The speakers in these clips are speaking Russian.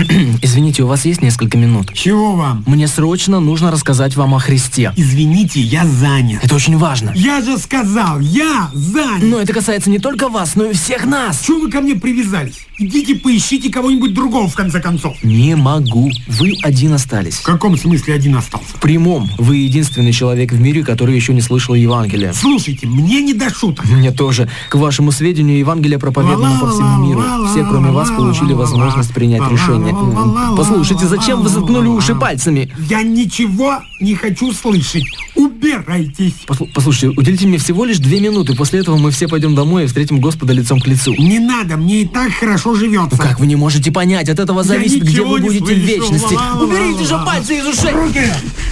Извините, у вас есть несколько минут? Чего вам? Мне срочно нужно рассказать вам о Христе. Извините, я занят. Это очень важно. Я же сказал, я занят. Но это касается не только вас, но и всех нас. Чего вы ко мне привязались? Идите поищите кого-нибудь другого, в конце концов. Не могу. Вы один остались. В каком смысле один остался? В прямом. Вы единственный человек в мире, который еще не слышал Евангелия. Слушайте, мне не до шуток. Мне тоже. К вашему сведению, Евангелие проповедано по всему миру. Все, кроме вас, получили возможность принять решение. Послушайте, зачем вы заткнули уши пальцами? Я ничего не хочу слышать. Убирайтесь. Послушайте, уделите мне всего лишь 2 минуты. После этого мы все пойдем домой и встретим Господа лицом к лицу. Не надо, мне и так хорошо живется. Как вы не можете понять? От этого зависит, где вы будете в вечности. Уберите же пальцы из ушей! Руки!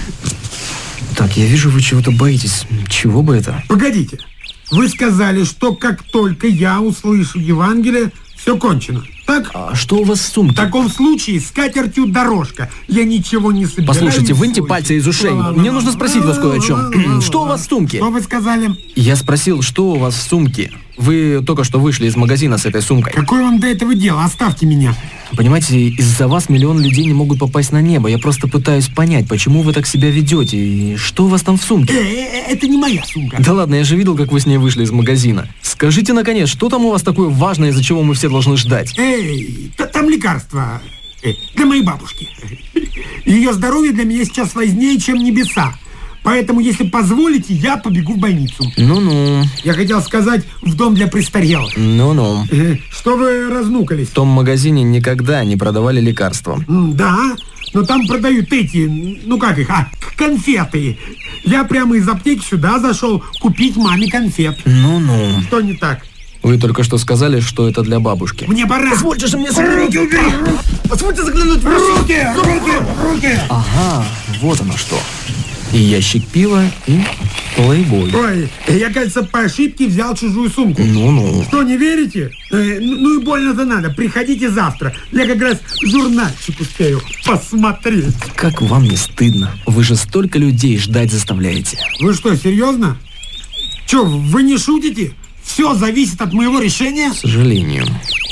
Так, я вижу, вы чего-то боитесь. Чего бы это? Погодите. Вы сказали, что как только я услышу Евангелие, все кончено. Так? А что у вас в сумке? В таком случае с катертью дорожка. Я ничего не собираюсь. Послушайте, выньте пальцы из ушей. Мне нужно спросить вас кое о чем. Что у вас в сумке? Что вы сказали? Я спросил, что у вас в сумке. Вы только что вышли из магазина с этой сумкой. Какое вам до этого дело? Оставьте меня. Понимаете, из-за вас миллион людей не могут попасть на небо. Я просто пытаюсь понять, почему вы так себя ведете и что у вас там в сумке. Это не моя сумка. Да ладно, я же видел, как вы с ней вышли из магазина. Скажите, наконец, что там у вас такое важное, из-за чего мы все должны ждать? Там лекарства для моей бабушки. Ее здоровье для меня сейчас важнее, чем небеса. Поэтому, если позволите, я побегу в больницу. Ну-ну. Я хотел сказать, в дом для престарелых. Ну-ну. Что вы разнукались? В том магазине никогда не продавали лекарства. Да, но там продают эти, конфеты. Я прямо из аптеки сюда зашел купить маме конфет. Ну-ну. Что не так? Вы только что сказали, что это для бабушки. Мне пора. Позвольте же мне руки убери! Позвольте заглянуть в Руки! Ага, вот оно что. И ящик пива, и плейбой. Ой, я, кажется, по ошибке взял чужую сумку. Ну-ну. Что, не верите? Ну и больно-то надо. Приходите завтра. Я как раз журнальчик успею посмотреть. Как вам не стыдно? Вы же столько людей ждать заставляете. Вы что, серьезно? Че, вы не шутите? Все зависит от моего решения? К сожалению.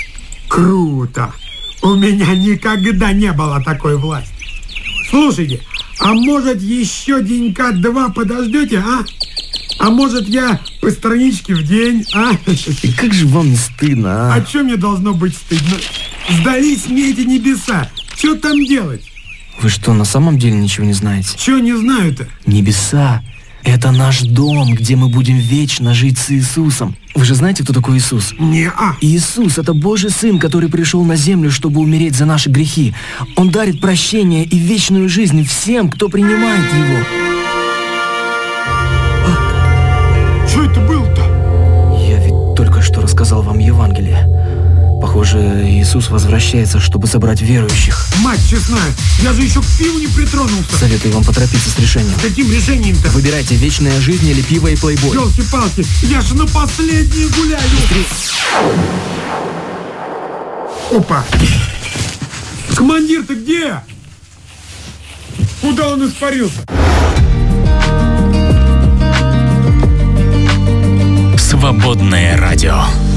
Круто. У меня никогда не было такой власти. Слушайте, а может еще денька-два подождете, а? А может я по страничке в день, а? И как же вам не стыдно, а? А что мне должно быть стыдно? Сдались мне эти небеса. Что там делать? Вы что, на самом деле ничего не знаете? Что не знаю-то? Небеса — это наш дом, где мы будем вечно жить с Иисусом. Вы же знаете, кто такой Иисус? Не-а. Иисус — это Божий Сын, который пришел на землю, чтобы умереть за наши грехи. Он дарит прощение и вечную жизнь всем, кто принимает Его. Что это было-то? Я ведь только что рассказал вам Евангелие. Похоже, Иисус возвращается, чтобы собрать верующих. Мать честная, я же еще к пиву не притронулся. Советую вам поторопиться с решением. Каким решением-то? Выбирайте вечная жизнь или пиво и плейбой. Ёлки-палки, я же на последние гуляю. Опа! Командир, ты где? Куда он испарился? Свободное радио.